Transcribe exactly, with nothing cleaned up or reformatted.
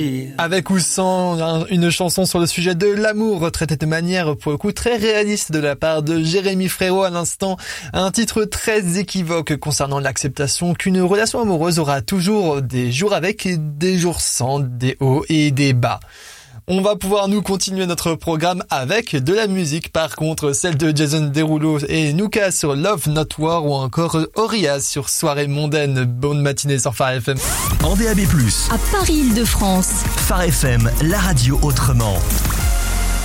Avec ou sans une chanson sur le sujet de l'amour, traitée de manière pour le coup très réaliste de la part de Jérémy Frérot à l'instant. Un titre très équivoque concernant l'acceptation qu'une relation amoureuse aura toujours des jours avec et des jours sans, des hauts et des bas. On va pouvoir nous continuer notre programme avec de la musique, par contre celle de Jason Derulo et Nuka sur Love Not War ou encore Orias sur Soirée Mondaine. Bonne matinée sur Phare F M. En D A B plus, à Paris Île-de-France. Phare F M, la radio autrement.